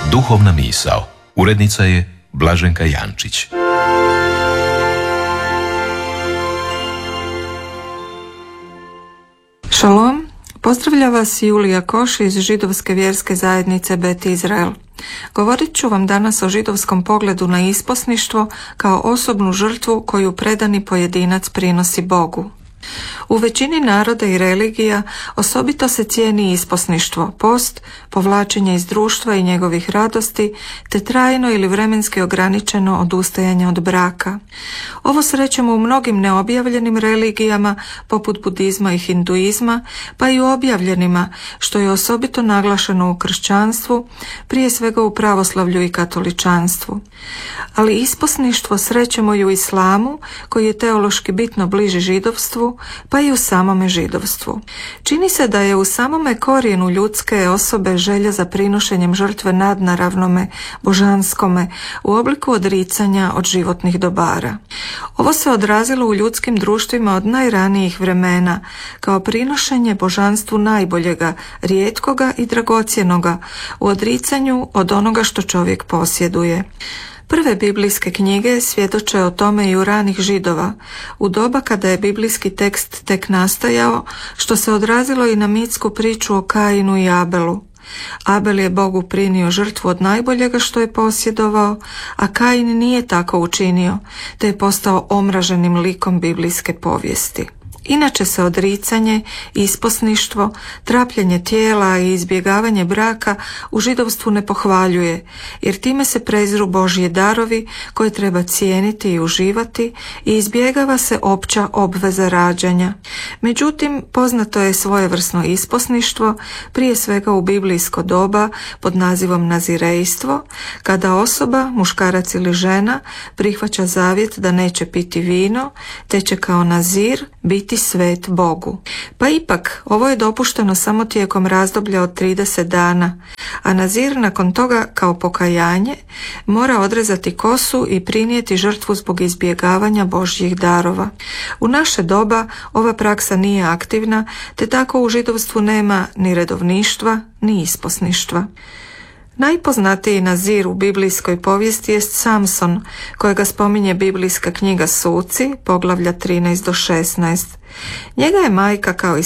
Duhovna misao. Urednica je Blaženka Jančić. Šalom, pozdravlja vas Julija Koš iz židovske vjerske zajednice Bet Izrael. Govorit ću vam danas o židovskom pogledu na isposništvo kao osobnu žrtvu koju predani pojedinac prinosi Bogu. U većini naroda i religija osobito se cijeni isposništvo, post, povlačenje iz društva i njegovih radosti, te trajno ili vremenski ograničeno odustajanje od braka. Ovo srećemo u mnogim neobjavljenim religijama, poput budizma i hinduizma, pa i u objavljenima, što je osobito naglašeno u kršćanstvu, prije svega u pravoslavlju i katoličanstvu. Ali isposništvo srećemo i u islamu, koji je teološki bitno bliži židovstvu, pa i u samome židovstvu. Čini se da je u samome korijenu ljudske osobe želja za prinošenjem žrtve nadnaravnome, božanskome, u obliku odricanja od životnih dobara. Ovo se odrazilo u ljudskim društvima od najranijih vremena, kao prinošenje božanstvu najboljega, rijetkoga i dragocjenoga, u odricanju od onoga što čovjek posjeduje. Prve biblijske knjige svjedoče o tome i u ranih Židova, u doba kada je biblijski tekst tek nastajao, što se odrazilo i na mitsku priču o Kainu i Abelu. Abel je Bogu prinio žrtvu od najboljega što je posjedovao, a Kain nije tako učinio, te je postao omraženim likom biblijske povijesti. Inače se odricanje, isposništvo, trapljenje tijela i izbjegavanje braka u židovstvu ne pohvaljuje, jer time se preziru Božji darovi koje treba cijeniti i uživati i izbjegava se opća obveza rađanja. Međutim, poznato je svojevrsno isposništvo, prije svega u biblijsko doba pod nazivom nazirejstvo, kada osoba, muškarac ili žena, prihvaća zavjet da neće piti vino, te će kao nazir biti svet Bogu. Pa ipak, ovo je dopušteno samo tijekom razdoblja od 30 dana, a nazir nakon toga kao pokajanje mora odrezati kosu i prinijeti žrtvu zbog izbjegavanja Božjih darova. U naše doba ova praksa nije aktivna, te tako u židovstvu nema ni redovništva, ni isposništva. Najpoznatiji nazir u biblijskoj povijesti jest Samson, kojega spominje biblijska knjiga Suci, poglavlja 13 do 16. Njega je majka kao i